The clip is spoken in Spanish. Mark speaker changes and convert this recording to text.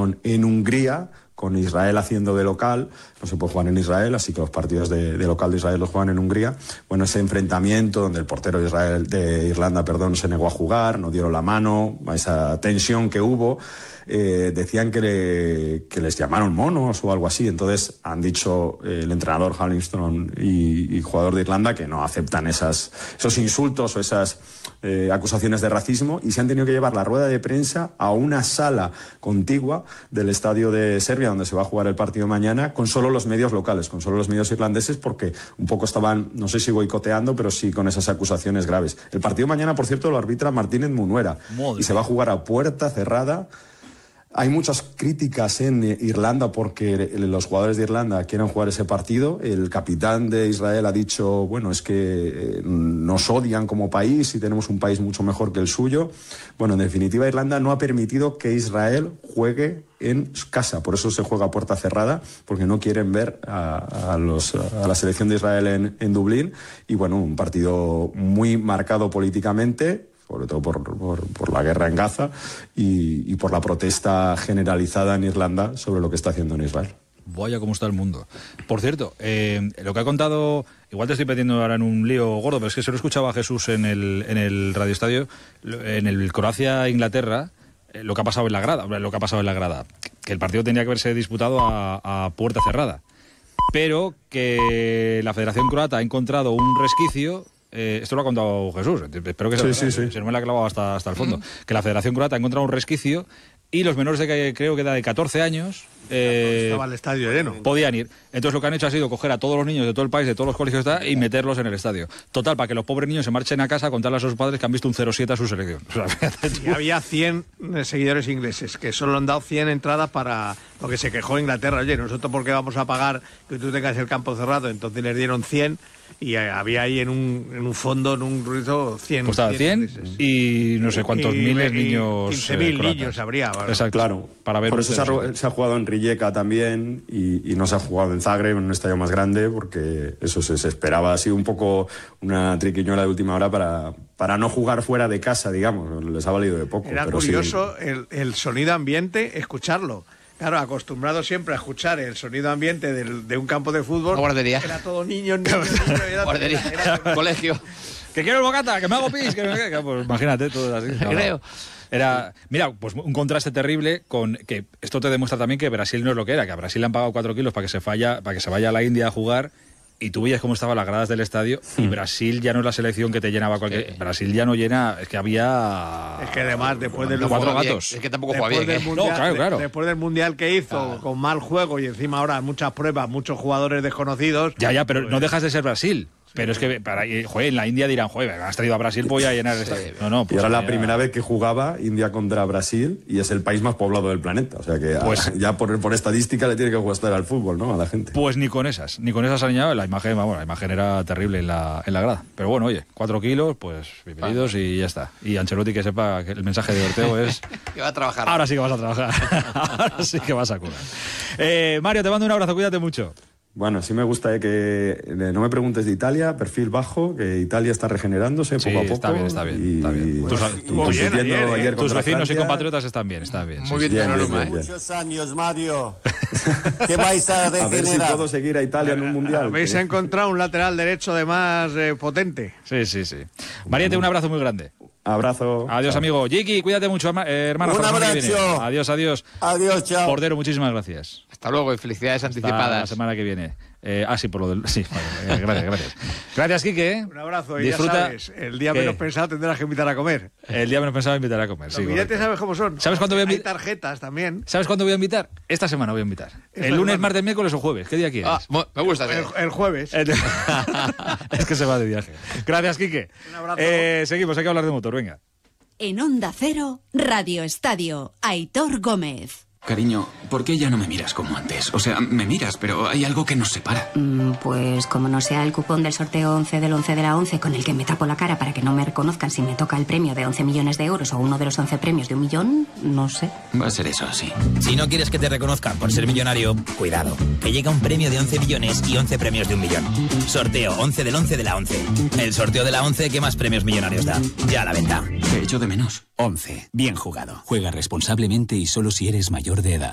Speaker 1: jugaron en Hungría, con Israel haciendo de local. No se puede jugar en Israel, así que los partidos de local de Israel los juegan en Hungría. Bueno, ese enfrentamiento donde el portero de Irlanda, se negó a jugar, no dieron la mano, esa tensión que hubo, decían que les llamaron monos o algo así. Entonces han dicho el entrenador Hallingstone y jugador de Irlanda que no aceptan esos insultos o esas acusaciones de racismo, y se han tenido que llevar la rueda de prensa a una sala contigua del estadio de Serbia, donde se va a jugar el partido mañana, con solo los medios locales, con solo los medios irlandeses, porque un poco estaban, no sé si boicoteando, pero sí con esas acusaciones graves. El partido mañana, por cierto, lo arbitra Martínez Munuera, y se va a jugar a puerta cerrada. Hay muchas críticas en Irlanda porque los jugadores de Irlanda quieren jugar ese partido. El capitán de Israel ha dicho, bueno, es que nos odian como país y tenemos un país mucho mejor que el suyo. Bueno, en definitiva, Irlanda no ha permitido que Israel juegue en casa. Por eso se juega a puerta cerrada, porque no quieren ver a la selección de Israel en Dublín. Y bueno, un partido muy marcado políticamente, sobre todo por la guerra en Gaza y por la protesta generalizada en Irlanda sobre lo que está haciendo en Israel.
Speaker 2: Vaya cómo está el mundo. Por cierto, lo que ha contado, igual te estoy metiendo ahora en un lío gordo, pero es que se lo escuchaba a Jesús en el radioestadio, en el Croacia-Inglaterra, lo que ha pasado en la grada, que el partido tenía que haberse disputado a puerta cerrada, pero que la Federación Croata ha encontrado un resquicio. Esto lo ha contado Jesús, espero que se me lo ha clavado hasta el fondo, que la Federación Croata ha encontrado un resquicio y los menores creo que de 14 años
Speaker 3: estaba el estadio lleno,
Speaker 2: podían ir. Entonces lo que han hecho ha sido coger a todos los niños de todo el país, de todos los colegios y meterlos en el estadio. Total, para que los pobres niños se marchen a casa a contarle a sus padres que han visto un 0-7 a su selección.
Speaker 3: Y había 100 seguidores ingleses que solo han dado 100 entradas para lo que se quejó Inglaterra. Oye, nosotros ¿por qué vamos a pagar que tú tengas el campo cerrado? Entonces les dieron 100 y había ahí en un fondo, en un ruido, 100.
Speaker 2: Pues 100 y no sé cuántos miles niños.
Speaker 3: 15.000 niños habría.
Speaker 1: Vale. Exacto, claro. Para ver. Por eso se ha jugado en Rijeka también y no se ha jugado en Zagreb, en un estadio más grande, porque eso se esperaba. Ha sido un poco una triquiñuela de última hora para no jugar fuera de casa, digamos. Les ha valido de poco.
Speaker 3: Era
Speaker 1: pero
Speaker 3: curioso el sonido ambiente, escucharlo. Claro, acostumbrado siempre a escuchar el sonido ambiente de un campo de fútbol.
Speaker 4: Guardería.
Speaker 3: Era todo niños.
Speaker 4: Guardería. Colegio.
Speaker 2: Que quiero el bocata, que me hago pis. Pues imagínate, todo así.
Speaker 4: Creo.
Speaker 2: Mira, pues un contraste terrible con que esto te demuestra también que Brasil no es lo que era, que a Brasil le han pagado 4 kilos para que se vaya a la India a jugar. Y tú veías cómo estaban las gradas del estadio y Brasil ya no es la selección que te llenaba cualquier... Sí. Brasil ya no llena... Es que había...
Speaker 3: Es que además, después del...
Speaker 2: 4 gatos.
Speaker 4: Es que tampoco juega bien.
Speaker 3: Mundial, claro. Después del Mundial que hizo, con mal juego y encima ahora muchas pruebas, muchos jugadores desconocidos...
Speaker 2: Ya, pero pues... no dejas de ser Brasil. Pero es que, en la India dirán, has traído a Brasil, voy a llenar el estadio. No, pues
Speaker 1: y ahora la primera vez que jugaba India contra Brasil y es el país más poblado del planeta. O sea que ya por estadística le tiene que gustar al fútbol, ¿no? A la gente.
Speaker 2: Pues ni con esas han añadido. La imagen era terrible en la grada. Pero bueno, oye, 4 kilos, pues bienvenidos y ya está. Y Ancelotti que sepa que el mensaje de Ortego es...
Speaker 4: que va a trabajar.
Speaker 2: Ahora sí que vas a trabajar. Ahora sí que vas a curar. Mario, te mando un abrazo, cuídate mucho.
Speaker 1: Bueno, sí me gusta que no me preguntes de Italia, perfil bajo, que Italia está regenerándose poco a poco.
Speaker 2: Está bien. Tus vecinos y compatriotas están bien.
Speaker 4: Muy bien,
Speaker 5: Muchos años, Mario. ¿Qué vais a regenerar?
Speaker 1: A ver si puedo seguir a Italia en un mundial.
Speaker 3: Habéis encontrado un lateral derecho además potente.
Speaker 2: Sí. Mariette, un abrazo muy grande.
Speaker 1: Abrazo.
Speaker 2: Adiós, chao. Amigo. Jiki, cuídate mucho, hermano.
Speaker 5: Un abrazo.
Speaker 2: Adiós.
Speaker 5: Adiós, chao.
Speaker 2: Cordero, muchísimas gracias.
Speaker 4: Hasta luego y felicidades anticipadas.
Speaker 2: Hasta la semana que viene. Sí, por lo del... Sí, gracias. Gracias, Quique.
Speaker 3: Un abrazo y disfruta. Ya sabes, el día menos pensado tendrás que invitar a comer.
Speaker 2: El día menos pensado invitar a comer, sí.
Speaker 3: Los billetes sabes cómo son.
Speaker 2: ¿Sabes cuándo voy a invitar?
Speaker 3: Hay tarjetas también.
Speaker 2: ¿Sabes cuándo voy a invitar? Esta semana voy a invitar. El lunes, martes, miércoles o jueves. ¿Qué día quieres?
Speaker 4: Me gusta.
Speaker 3: El jueves.
Speaker 2: Es que se va de viaje. Gracias, Quique.
Speaker 3: Un abrazo.
Speaker 2: Seguimos, hay que hablar de motor, venga.
Speaker 6: En Onda Cero, Radio Estadio, Aitor Gómez.
Speaker 7: Cariño, ¿por qué ya no me miras como antes? O sea, me miras, pero hay algo que nos separa.
Speaker 8: Pues como no sea el cupón del sorteo 11 del 11 de la 11 con el que me tapo la cara para que no me reconozcan si me toca el premio de 11 millones de euros o uno de los 11 premios de 1 millón, no sé.
Speaker 7: Va a ser eso, sí.
Speaker 9: Si no quieres que te reconozcan por ser millonario, cuidado, que llega un premio de 11 millones y 11 premios de 1 millón. Sorteo 11 del 11 de la 11. El sorteo de la 11 que más premios millonarios da. Ya a la venta.
Speaker 7: Te echo de menos.
Speaker 9: 11. Bien jugado.
Speaker 10: Juega responsablemente y solo si eres mayor de edad.